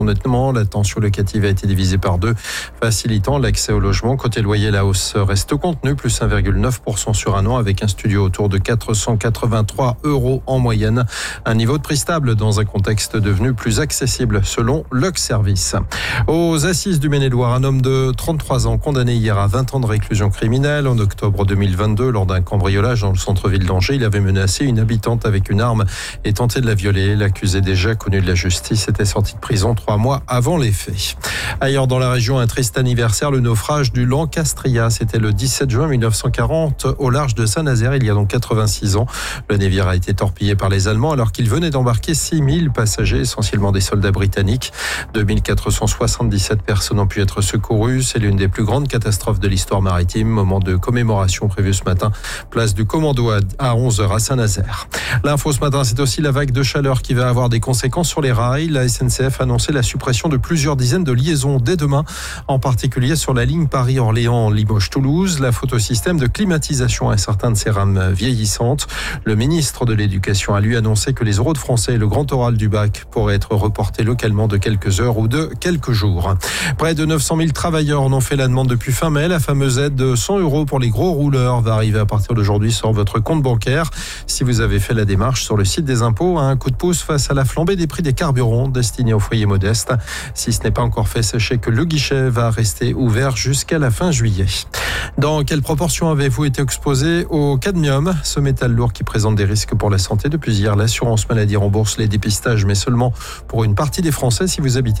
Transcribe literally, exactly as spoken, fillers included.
Honnêtement, la tension locative a été divisée par deux, facilitant l'accès au logement. Côté loyer, la hausse reste contenue, plus un virgule neuf pour cent sur un an, avec un studio autour de quatre cent quatre-vingt-trois euros en moyenne. Un niveau de prix stable dans un contexte devenu plus accessible, selon Lux Service. Aux assises du Maine-et-Loire, un homme de trente-trois ans condamné hier à vingt ans de réclusion criminelle. En octobre deux mille vingt-deux, lors d'un cambriolage dans le centre-ville d'Angers, il avait menacé une habitante avec une arme et tenté de la violer. L'accusé, déjà connu de la justice, était sorti de prison trois mois avant les faits. Ailleurs dans la région, un triste anniversaire, le naufrage du Lancastria. C'était le dix-sept juin mille neuf cent quarante au large de Saint-Nazaire, il y a donc quatre-vingt-six ans. Le navire a été torpillé par les Allemands alors qu'il venait d'embarquer six mille passagers, essentiellement des soldats britanniques. deux mille quatre cent soixante-dix-sept personnes ont pu être secourues. C'est l'une des plus grandes catastrophes de l'histoire maritime. Moment de commémoration prévu ce matin. Place du Commando à onze heures à Saint-Nazaire. L'info ce matin, c'est aussi la vague de chaleur qui va avoir des conséquences sur les rails. La S N C F a annoncé la suppression de plusieurs dizaines de liaisons dès demain, en particulier sur la ligne Paris-Orléans-Limoges-Toulouse. La faute au système de climatisation à certains de ces rames vieillissantes. Le ministre de l'Éducation a lui annoncé que les oraux de français et le grand oral du bac pourraient être reportés localement de quelques heures ou de quelques jours. Près de neuf cent mille travailleurs en ont fait la demande depuis fin mai. La fameuse aide de cent euros pour les gros rouleurs va arriver à partir d'aujourd'hui sur votre compte bancaire. Si vous avez fait la démarche sur le site des impôts, un coup de pouce face à la flambée des prix des carburants destinés aux foyers modestes. Si ce n'est pas encore fait, sachez que le guichet va rester ouvert jusqu'à la fin juillet. Dans quelle proportion avez-vous été exposé au cadmium, ce métal lourd qui présente des risques pour la santé? Depuis hier, l'assurance maladie rembourse les dépistages, mais seulement pour une partie des Français. Si vous habitez